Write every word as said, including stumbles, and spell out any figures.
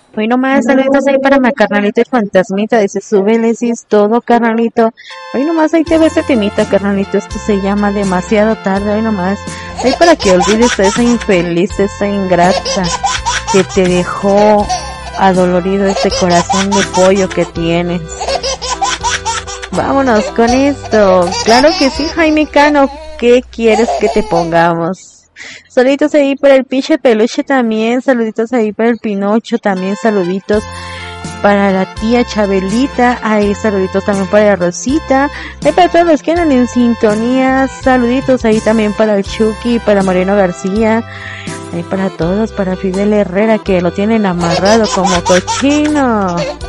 Hoy nomás, saluditos ahí para mi carnalito y fantasmita. Dice, súbele si es todo, carnalito. Hoy nomás ahí te ve ese temita, carnalito. Esto se llama Demasiado Tarde. Hoy nomás, ahí para que olvides a esa infeliz, esa ingrata que te dejó adolorido ese corazón de pollo que tienes. Vámonos con esto. Claro que sí, Jaime Cano. ¿Qué quieres que te pongamos? Saluditos ahí para el pinche peluche también. Saluditos ahí para el Pinocho también. Saluditos para la tía Chabelita. Ahí saluditos también para la Rosita. Ahí para todos los que andan en sintonía. Saluditos ahí también para el Chucky, para Moreno García. Ahí para todos, para Fidel Herrera que lo tienen amarrado como cochino.